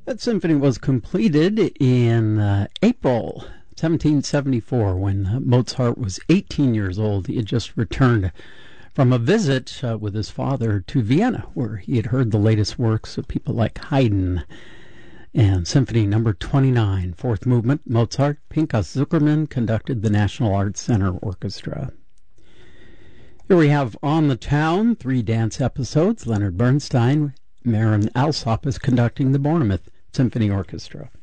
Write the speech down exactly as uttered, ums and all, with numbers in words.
That symphony was completed in uh, April seventeen seventy-four when Mozart was eighteen years old. He had just returned from a visit uh, with his father to Vienna, where he had heard the latest works of people like Haydn. And Symphony Number twenty-nine, fourth movement, Mozart, Pinchas Zukerman conducted the National Arts Center Orchestra. Here we have On the Town, three dance episodes. Leonard Bernstein, Marin Alsop is conducting the Bournemouth Symphony Orchestra.